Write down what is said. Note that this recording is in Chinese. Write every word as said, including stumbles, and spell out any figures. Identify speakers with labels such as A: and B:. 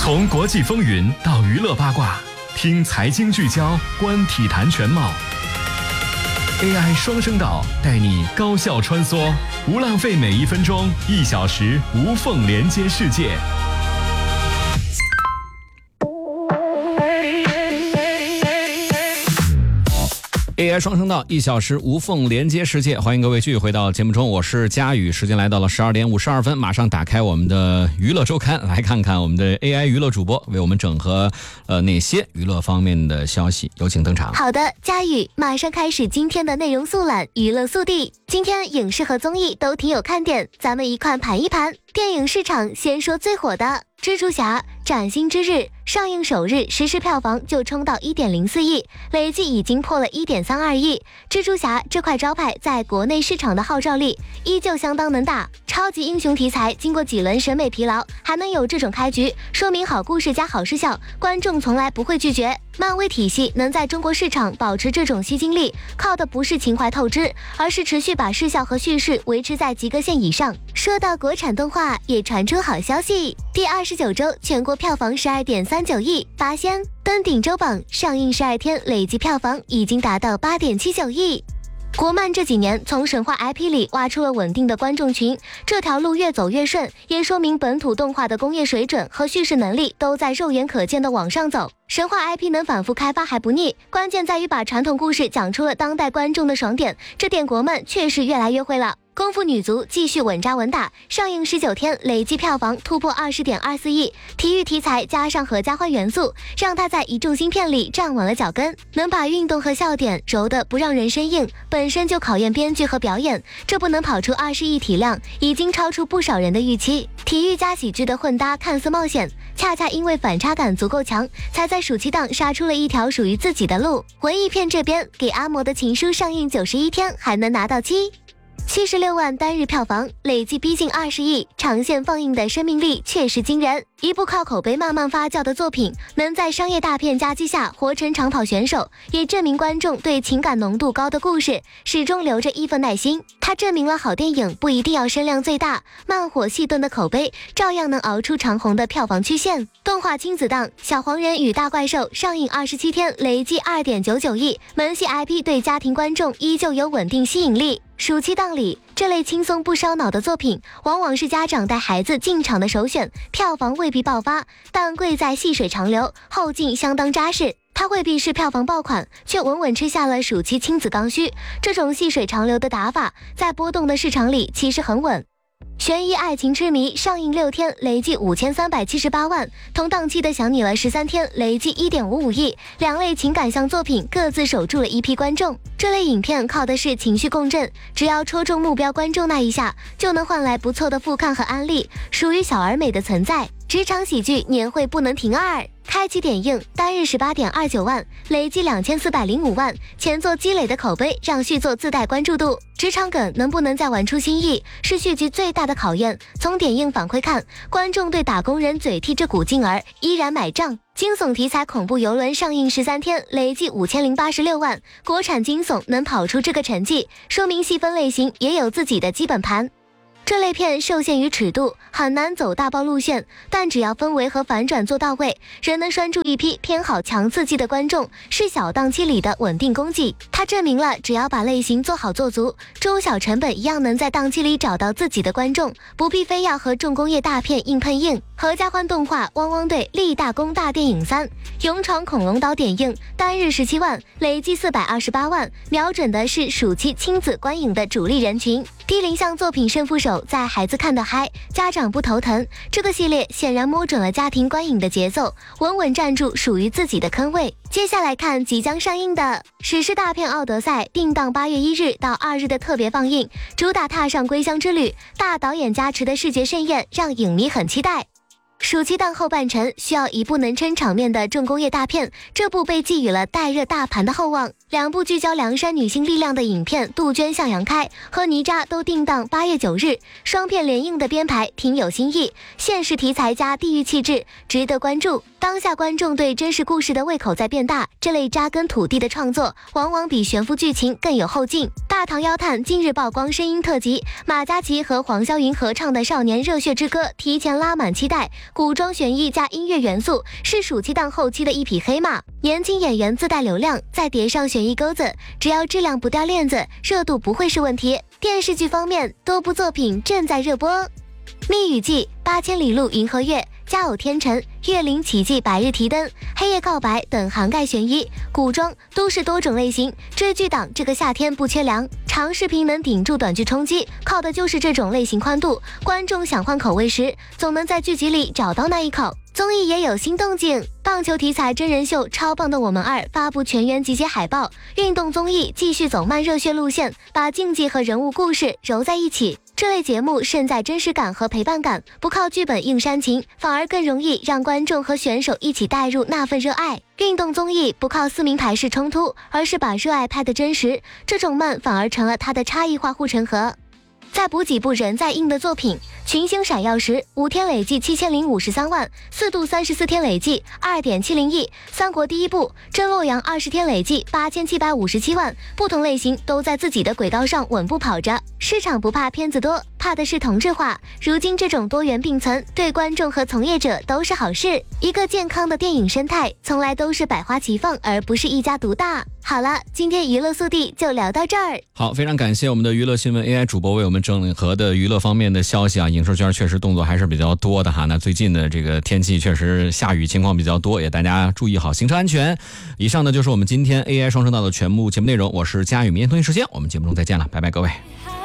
A: 从国际风云到娱乐八卦，听财经聚焦，观体坛全貌。A I 双声道带你高效穿梭，不浪费每一分钟，一小时无缝连接世界。
B: A I 双声道，一小时无缝连接世界，欢迎各位继续回到节目中，我是佳宇。时间来到了十二点五十二分，马上打开我们的娱乐周刊，来看看我们的 A I 娱乐主播为我们整合呃哪些娱乐方面的消息，有请登场。
C: 好的，佳宇，马上开始今天的内容速览，娱乐速递。今天影视和综艺都挺有看点，咱们一块盘一盘。电影市场先说最火的蜘蛛侠崭新之日，上映首日实时票房就冲到 一点零四亿，累计已经破了 一点三二亿。蜘蛛侠这块招牌在国内市场的号召力依旧相当能打，超级英雄题材经过几轮审美疲劳还能有这种开局，说明好故事加好视效，观众从来不会拒绝。漫威体系能在中国市场保持这种吸金力，靠的不是情怀透支，而是持续把视效和叙事维持在及格线以上。说到国产动画，也传出好消息，第二十九周全国票房 十二点三九亿，八仙登顶周榜，上映十二天累计票房已经达到 八点七九亿。国漫这几年从神话 I P 里挖出了稳定的观众群，这条路越走越顺，也说明本土动画的工业水准和叙事能力都在肉眼可见的往上走。神话 I P 能反复开发还不腻，关键在于把传统故事讲出了当代观众的爽点，这点国漫确实越来越会了。功夫女足继续稳扎稳打，上映十九天累计票房突破 二十点二四亿，体育题材加上合家欢元素，让它在一众新片里站稳了脚跟，能把运动和笑点揉得不让人生硬，本身就考验编剧和表演，这不能跑出二十亿体量，已经超出不少人的预期。体育加喜剧的混搭看似冒险，恰恰因为反差感足够强，才在暑期档杀出了一条属于自己的路。文艺片这边，给阿嬷的情书上映九十一天还能拿到七七十六万单日票房，累计逼近二十亿，长线放映的生命力确实惊人。一部靠口碑慢慢发酵的作品，能在商业大片夹击下活成长跑选手，也证明观众对情感浓度高的故事始终留着一份耐心。它证明了好电影不一定要声量最大，慢火细炖的口碑照样能熬出长虹的票房曲线。动画亲子档《小黄人与大怪兽》上映二十七天，累计 二点九九亿，门系 I P 对家庭观众依旧有稳定吸引力。暑期档里，这类轻松不烧脑的作品，往往是家长带孩子进场的首选，票房未必爆发，但贵在细水长流，后劲相当扎实。它未必是票房爆款，却稳稳吃下了暑期亲子刚需。这种细水长流的打法，在波动的市场里其实很稳。悬疑爱情痴迷上映六天，累计五千三百七十八万，同档期的想你了十三天，累计 一点五五亿。两类情感向作品各自守住了一批观众。这类影片靠的是情绪共振，只要戳中目标观众那一下，就能换来不错的复看和安利，属于小而美的存在。职场喜剧年会不能停二，开启点映单日 十八点二九万，累计两千四百零五万，前作积累的口碑让续作自带关注度。职场梗能不能再玩出新意，是续集最大的考验。从点映反馈看，观众对打工人嘴替这股劲儿依然买账。惊悚题材恐怖游轮上映十三天，累计五千零八十六万，国产惊悚能跑出这个成绩，说明细分类型也有自己的基本盘。这类片受限于尺度，很难走大爆路线，但只要氛围和反转做到位，仍能拴住一批偏好强刺激的观众，是小档期里的稳定功绩。它证明了只要把类型做好做足，中小成本一样能在档期里找到自己的观众，不必非要和重工业大片硬碰硬。合家欢动画《汪汪队立大功大电影三》勇闯恐龙岛点映，单日十七万，累计四百二十八万，瞄准的是暑期亲子观影的主力人群。低龄向作品胜负手在孩子看得嗨，家长不头疼。这个系列显然摸准了家庭观影的节奏，稳稳站住属于自己的坑位。接下来看即将上映的史诗大片《奥德赛》，定档八月一日到二日的特别放映，主打踏上归乡之旅，大导演加持的视觉盛宴让影迷很期待。暑期档后半程需要一部能撑场面的重工业大片，这部被寄予了带热大盘的厚望。 两部聚焦凉山女性力量的影片《杜鹃向阳开》和《泥渣》都定档八月九日，双片联映的编排挺有新意，现实题材加地域气质，值得关注。当下观众对真实故事的胃口在变大，这类扎根土地的创作往往比悬浮剧情更有后劲。大唐妖探近日曝光声音特辑，马嘉祺和黄霄云合唱的《少年热血之歌》提前拉满期待，古装悬疑加音乐元素，是暑期档后期的一匹黑马。年轻演员自带流量，再叠上悬疑钩子，只要质量不掉链子，热度不会是问题。电视剧方面，多部作品正在热播，《蜜语记》、《八千里路云和月》、《佳偶天成》、《岳灵奇迹》、《白日提灯》、《黑夜告白》等涵盖悬疑、古装、都市多种类型，追剧党这个夏天不缺粮。长视频能顶住短剧冲击，靠的就是这种类型宽度。观众想换口味时，总能在剧集里找到那一口。综艺也有新动静，棒球题材真人秀《超棒的我们二》发布全员集结海报，运动综艺继续走慢热血路线，把竞技和人物故事揉在一起。这类节目胜在真实感和陪伴感，不靠剧本硬煽情，反而更容易让观众和选手一起带入那份热爱。运动综艺不靠四名牌式冲突，而是把热爱拍得真实，这种慢反而成了它的差异化护城河。再补几部人在硬的作品，《群星闪耀时》五天累计七千零五十三万，《四度三十四天累计二点七零亿，《三国第一部》真洛阳二十天累计八千七百五十七万，不同类型都在自己的轨道上稳步跑着。市场不怕片子多，怕的是同质化。如今这种多元并存，对观众和从业者都是好事。一个健康的电影生态，从来都是百花齐放，而不是一家独大。好了，今天娱乐速递就聊到这儿。
B: 好，非常感谢我们的娱乐新闻 A I 主播为我们整合的娱乐方面的消息啊，影视圈确实动作还是比较多的哈。那最近的这个天气确实下雨情况比较多，也大家注意好行车安全。以上呢就是我们今天 A I 双声道的全部节目内容，我是佳宇，明天同一时间我们节目中再见了，拜拜各位。